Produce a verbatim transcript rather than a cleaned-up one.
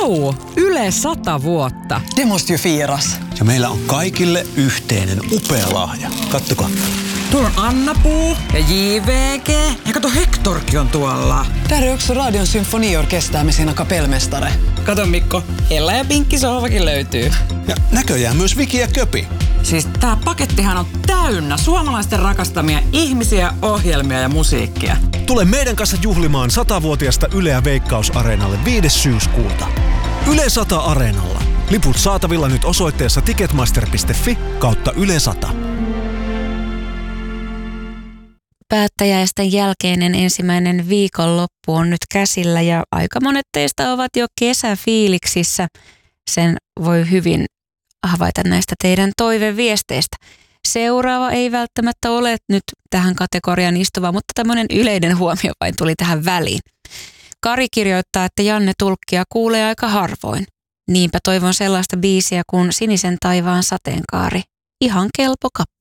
Vau! Yle sata vuotta. Det måste ju firas. Ja meillä on kaikille yhteinen upea lahja. Kattokaa. Tuolla on Anna-Puu ja J V G. Ja kato, Hektorkin on tuolla. Där är också Radion symfoniorkester med sina kapellmästare. Kato Mikko, Ella ja Pinkki sohvakin löytyy. Ja näköjään myös Viki ja Köpi. Siis tää pakettihan on täynnä suomalaisten rakastamia ihmisiä, ohjelmia ja musiikkia. Tule meidän kanssa juhlimaan satavuotiasta Yleä Veikkaus-areenalle viides syyskuuta. Yle sata Areenalla. Liput saatavilla nyt osoitteessa ticketmaster piste fi kautta Yle sata. Päättäjäisten jälkeinen ensimmäinen viikonloppu on nyt käsillä ja aika monet teistä ovat jo kesäfiiliksissä. Sen voi hyvin havaita näistä teidän toiveviesteistä. Seuraava ei välttämättä ole nyt tähän kategoriaan istuva, mutta tämmöinen yleinen huomio vain tuli tähän väliin. Kari kirjoittaa, että Janne Tulkkia kuulee aika harvoin. Niinpä toivon sellaista biisiä kuin Sinisen taivaan sateenkaari. Ihan kelpo kappale.